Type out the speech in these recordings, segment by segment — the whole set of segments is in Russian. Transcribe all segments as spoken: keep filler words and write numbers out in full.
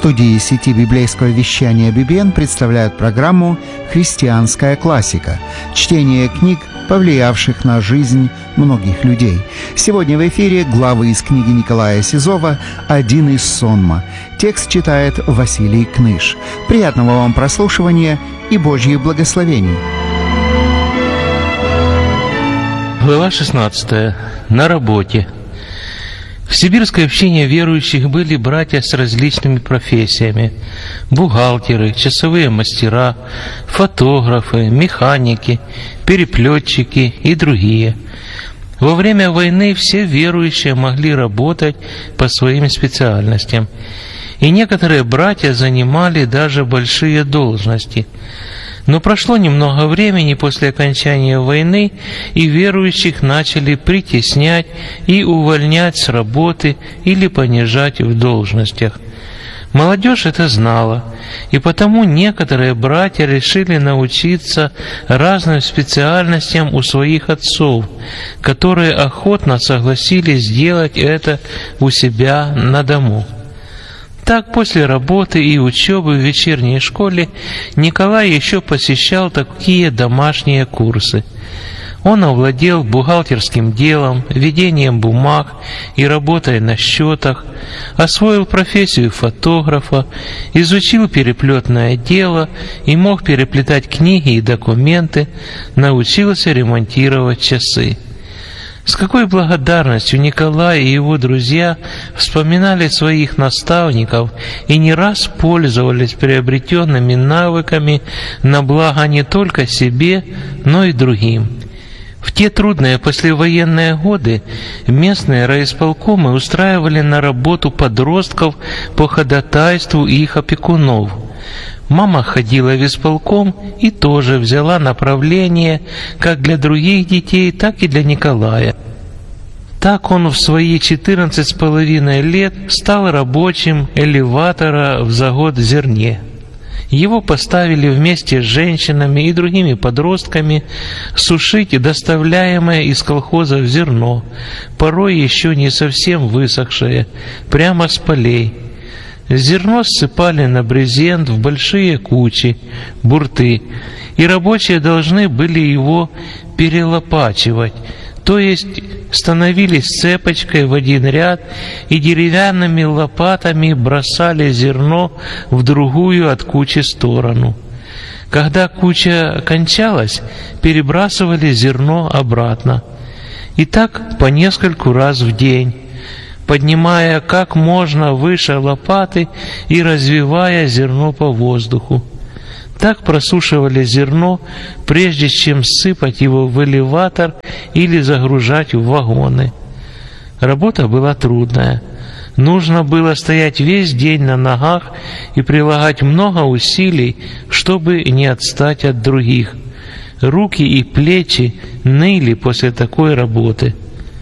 студии сети библейского вещания би би эн представляют программу «Христианская классика» – чтение книг, повлиявших на жизнь многих людей. Сегодня в эфире главы из книги Николая Сизова «Один из сонма». Текст читает Василий Кныш. Приятного вам прослушивания и Божьих благословений. Глава шестнадцатая. На работе. В сибирской общине верующих были братья с различными профессиями: бухгалтеры, часовые мастера, фотографы, механики, переплетчики и другие. Во время войны все верующие могли работать по своим специальностям, и некоторые братья занимали даже большие должности. Но прошло немного времени после окончания войны, и верующих начали притеснять и увольнять с работы или понижать в должностях. Молодежь это знала, и потому некоторые братья решили научиться разным специальностям у своих отцов, которые охотно согласились сделать это у себя на дому. Так, после работы и учебы в вечерней школе Николай еще посещал такие домашние курсы. Он овладел бухгалтерским делом, ведением бумаг и работой на счетах, освоил профессию фотографа, изучил переплетное дело и мог переплетать книги и документы, научился ремонтировать часы. С какой благодарностью Николай и его друзья вспоминали своих наставников и не раз пользовались приобретенными навыками на благо не только себе, но и другим. В те трудные послевоенные годы местные райисполкомы устраивали на работу подростков по ходатайству их опекунов. Мама ходила в исполком и тоже взяла направление как для других детей, так и для Николая. Так он в свои четырнадцать с половиной лет стал рабочим элеватора в завод «Зерне». Его поставили вместе с женщинами и другими подростками сушить доставляемое из колхозов зерно, порой еще не совсем высохшее, прямо с полей. Зерно ссыпали на брезент в большие кучи, бурты, и рабочие должны были его перелопачивать, то есть становились цепочкой в один ряд и деревянными лопатами бросали зерно в другую от кучи сторону. Когда куча кончалась, перебрасывали зерно обратно. И так по нескольку раз в день, поднимая как можно выше лопаты и развивая зерно по воздуху. Так просушивали зерно, прежде чем сыпать его в элеватор или загружать в вагоны. Работа была трудная. Нужно было стоять весь день на ногах и прилагать много усилий, чтобы не отстать от других. Руки и плечи ныли после такой работы.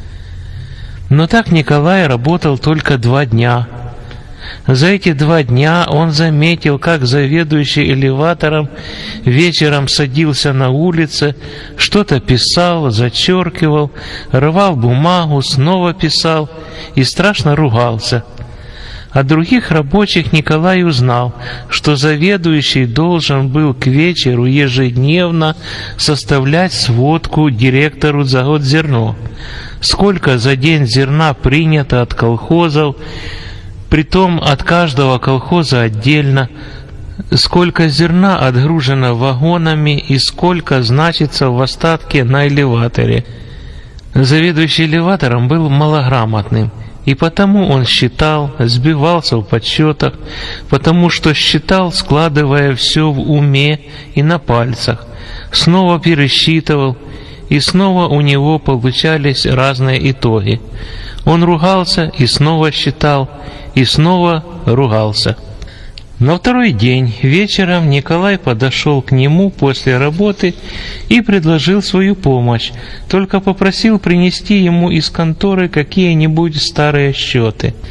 Но так Николай работал только два дня. За эти два дня он заметил, как заведующий элеватором вечером садился на улице, что-то писал, зачеркивал, рвал бумагу, снова писал и страшно ругался. От других рабочих Николай узнал, что заведующий должен был к вечеру ежедневно составлять сводку директору завод «Зерно», сколько за день зерна принято от колхозов, притом от каждого колхоза отдельно, сколько зерна отгружено вагонами и сколько значится в остатке на элеваторе. Заведующий элеватором был малограмотным, и потому он считал, сбивался в подсчетах, потому что считал, складывая все в уме и на пальцах, снова пересчитывал, и снова у него получались разные итоги. Он ругался и снова считал, и снова ругался. На второй день вечером Николай подошел к нему после работы и предложил свою помощь, только попросил принести ему из конторы какие-нибудь старые счеты.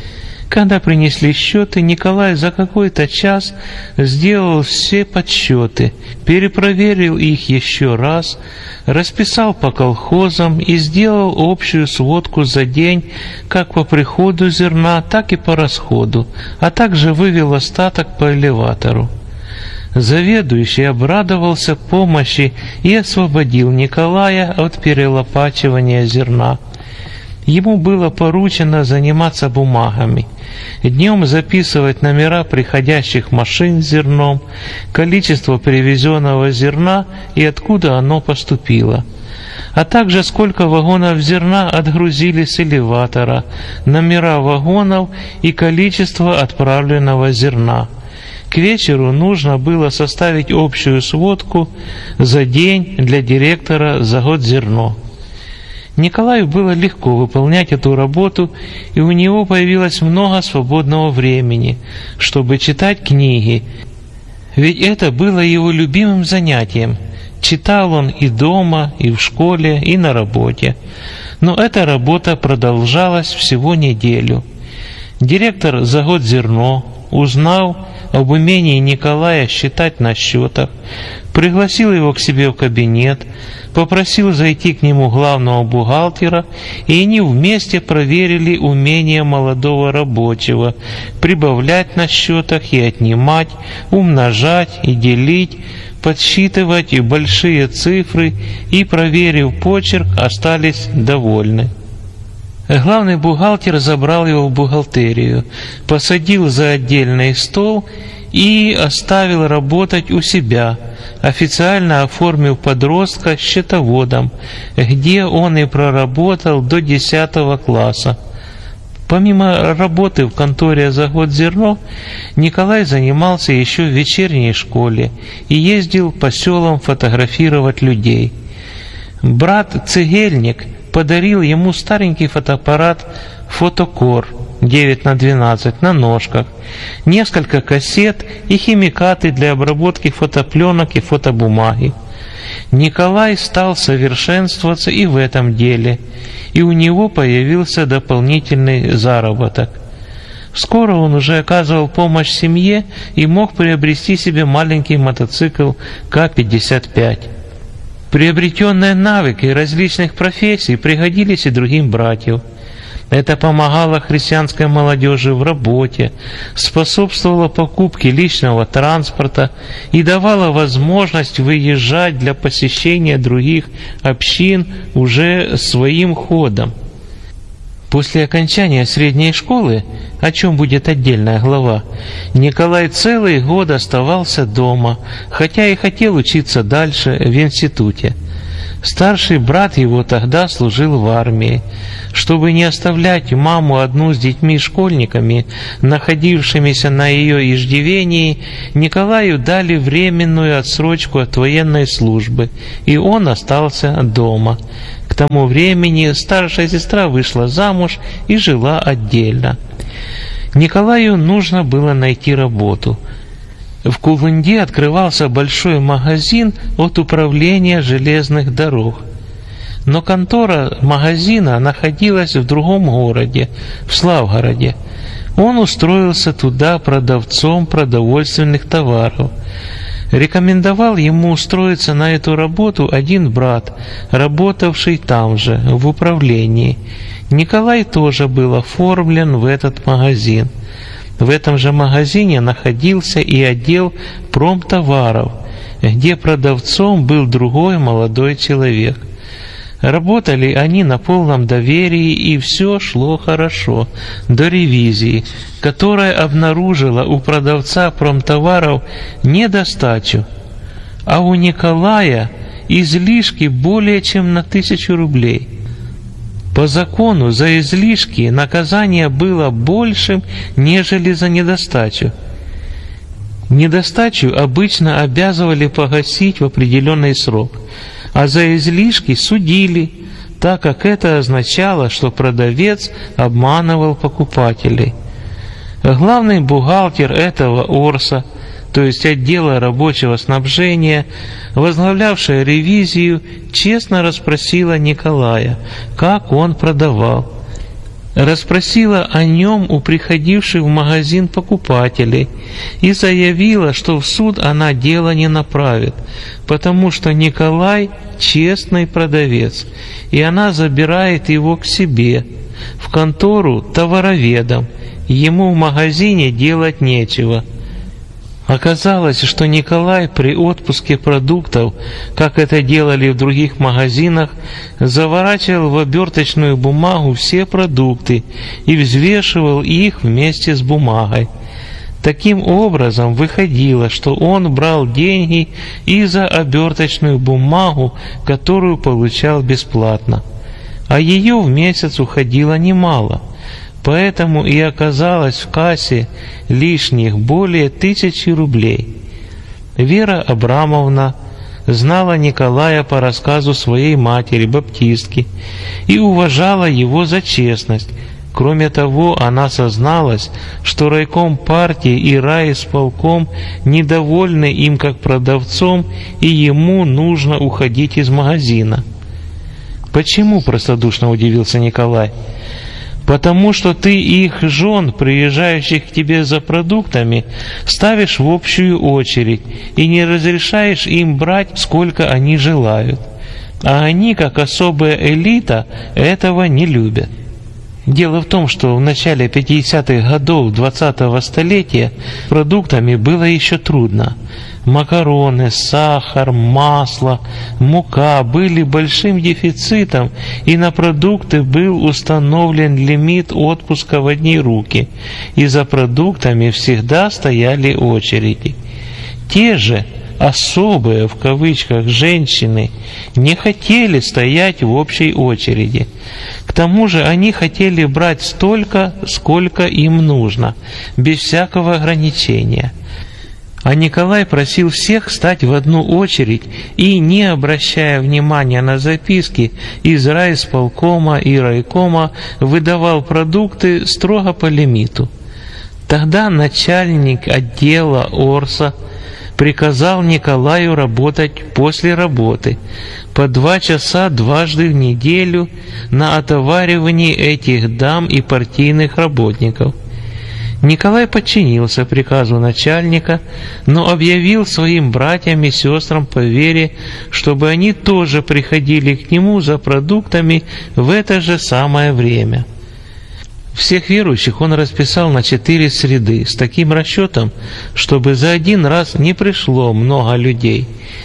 Когда принесли счеты, Николай за какой-то час сделал все подсчеты, перепроверил их еще раз, расписал по колхозам и сделал общую сводку за день как по приходу зерна, так и по расходу, а также вывел остаток по элеватору. Заведующий обрадовался помощи и освободил Николая от перелопачивания зерна. Ему было поручено заниматься бумагами, днем записывать номера приходящих машин с зерном, количество привезенного зерна и откуда оно поступило, а также сколько вагонов зерна отгрузили с элеватора, номера вагонов и количество отправленного зерна. К вечеру нужно было составить общую сводку за день для директора за год зерно. Николаю было легко выполнять эту работу, и у него появилось много свободного времени, чтобы читать книги, ведь это было его любимым занятием. Читал он и дома, и в школе, и на работе. Но эта работа продолжалась всего неделю. Директор за год зерно, узнав об умении Николая считать на счетах, пригласил его к себе в кабинет, попросил зайти к нему главного бухгалтера, и они вместе проверили умение молодого рабочего прибавлять на счетах и отнимать, умножать и делить, подсчитывать и большие цифры, и, проверив почерк, остались довольны. Главный бухгалтер забрал его в бухгалтерию, посадил за отдельный стол и оставил работать у себя, официально оформив подростка счетоводом, где он и проработал до десятого класса. Помимо работы в конторе за год зерно, Николай занимался еще в вечерней школе и ездил по селам фотографировать людей. Брат-цегельник подарил ему старенький фотоаппарат «Фотокор» девять на двенадцать на ножках, несколько кассет и химикаты для обработки фотопленок и фотобумаги. Николай стал совершенствоваться и в этом деле, и у него появился дополнительный заработок. Скоро он уже оказывал помощь семье и мог приобрести себе маленький мотоцикл К пятьдесят пять. Приобретенные навыки различных профессий пригодились и другим братьям. Это помогало христианской молодежи в работе, способствовало покупке личного транспорта и давало возможность выезжать для посещения других общин уже своим ходом. После окончания средней школы, о чем будет отдельная глава, Николай целый год оставался дома, хотя и хотел учиться дальше в институте. Старший брат его тогда служил в армии. Чтобы не оставлять маму одну с детьми-школьниками, находившимися на ее иждивении, Николаю дали временную отсрочку от военной службы, и он остался дома. К тому времени старшая сестра вышла замуж и жила отдельно. Николаю нужно было найти работу. В Кулынде открывался большой магазин от управления железных дорог. Но контора магазина находилась в другом городе, в Славгороде. Он устроился туда продавцом продовольственных товаров. Рекомендовал ему устроиться на эту работу один брат, работавший там же, в управлении. Николай тоже был оформлен в этот магазин. В этом же магазине находился и отдел промтоваров, где продавцом был другой молодой человек. Работали они на полном доверии, и все шло хорошо, до ревизии, которая обнаружила у продавца промтоваров недостачу, а у Николая излишки более чем на тысячу рублей. По закону за излишки наказание было большим, нежели за недостачу. Недостачу обычно обязывали погасить в определенный срок, а за излишки судили, так как это означало, что продавец обманывал покупателей. Главный бухгалтер этого Орса, то есть отдела рабочего снабжения, возглавлявшая ревизию, честно расспросила Николая, как он продавал. расспросила о нем у приходивших в магазин покупателей и заявила, что в суд она дело не направит, потому что Николай честный продавец, и она забирает его к себе, в контору товароведом, ему в магазине делать нечего. Оказалось, что Николай при отпуске продуктов, как это делали в других магазинах, заворачивал в оберточную бумагу все продукты и взвешивал их вместе с бумагой. Таким образом, выходило, что он брал деньги и за оберточную бумагу, которую получал бесплатно, а ее в месяц уходило немало. Поэтому и оказалось в кассе лишних более тысячи рублей. Вера Абрамовна знала Николая по рассказу своей матери, баптистки, и уважала его за честность. Кроме того, она созналась, что райком партии и райисполком недовольны им как продавцом, и ему нужно уходить из магазина. «Почему?» – простодушно удивился Николай. «Потому что ты их жен, приезжающих к тебе за продуктами, ставишь в общую очередь и не разрешаешь им брать, сколько они желают. А они, как особая элита, этого не любят». Дело в том, что в начале пятидесятых годов двадцатого столетия продуктами было еще трудно. Макароны, сахар, масло, мука были большим дефицитом, и на продукты был установлен лимит отпуска в одни руки, и за продуктами всегда стояли очереди. Те же «особые» в кавычках женщины не хотели стоять в общей очереди. К тому же они хотели брать столько, сколько им нужно, без всякого ограничения. А Николай просил всех стать в одну очередь и, не обращая внимания на записки из райисполкома и райкома, выдавал продукты строго по лимиту. Тогда начальник отдела Орса приказал Николаю работать после работы по два часа дважды в неделю на отоваривании этих дам и партийных работников. Николай подчинился приказу начальника, но объявил своим братьям и сестрам по вере, чтобы они тоже приходили к нему за продуктами в это же самое время. Всех верующих он расписал на четыре среды с таким расчетом, чтобы за один раз не пришло много людей,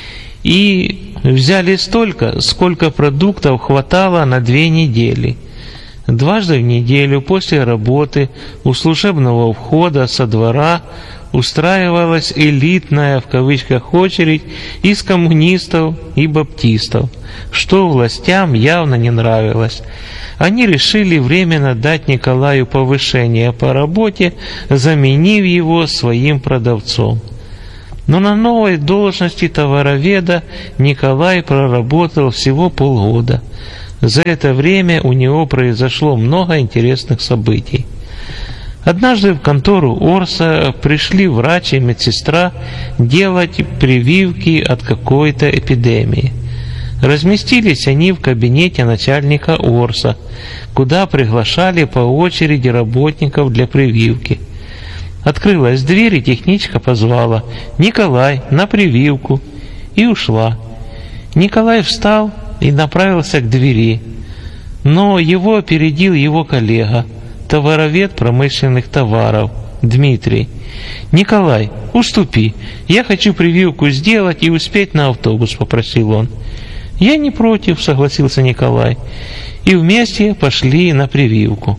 и взяли столько, сколько продуктов хватало на две недели. Дважды в неделю после работы у служебного входа со двора устраивалась элитная в кавычках очередь из коммунистов и баптистов, что властям явно не нравилось. Они решили временно дать Николаю повышение по работе, заменив его своим продавцом. Но на новой должности товароведа Николай проработал всего полгода. За это время у него произошло много интересных событий. Однажды в контору Орса пришли врач и медсестра делать прививки от какой-то эпидемии. Разместились они в кабинете начальника Орса, куда приглашали по очереди работников для прививки. Открылась дверь, и техничка позвала: «Николай, на прививку!» и ушла. Николай встал и направился к двери, но его опередил его коллега, товаровед промышленных товаров, Дмитрий. «Николай, уступи, я хочу прививку сделать и успеть на автобус», — попросил он. «Я не против», — согласился Николай, и вместе пошли на прививку.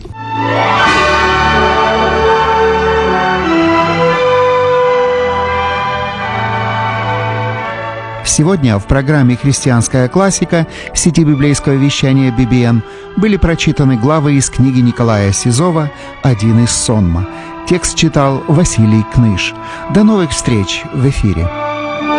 Сегодня в программе «Христианская классика» сети библейского вещания би би эн были прочитаны главы из книги Николая Сизова «Один из сонма». Текст читал Василий Кныш. До новых встреч в эфире.